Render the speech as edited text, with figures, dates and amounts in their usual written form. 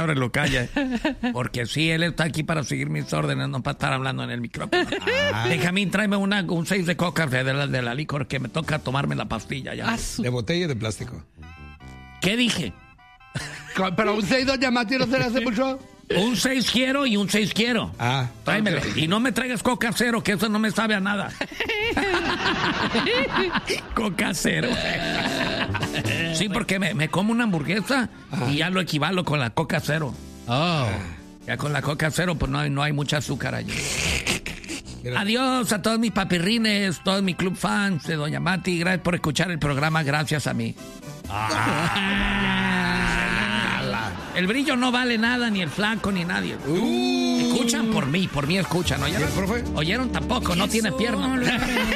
señores lo calle. Porque sí, él está aquí para seguir mis órdenes, no para estar hablando en el micrófono. Benjamín, tráeme un 6 de coca de la licor que me toca tomarme la pastilla ya. ¿De botella o de plástico? ¿Qué dije? Pero un 6, doña Mati, ¿no se le hace mucho? Un 6 quiero y un 6 quiero. Tráemelo. Okay. Y no me traigas coca cero, que eso no me sabe a nada. Coca cero. Sí, porque me como una hamburguesa y ya lo equivalo con la coca cero. Ya con la coca cero, pues no hay mucha azúcar allí. Adiós a todos mis papirrines, todos mis club fans de Doña Mati. Gracias por escuchar el programa, gracias a mí. El brillo no vale nada, ni el flaco, ni nadie. Escuchan por mí escuchan. ¿Oyeron? ¿Y el profe? ¿Oyeron? Tampoco, no tiene pierna.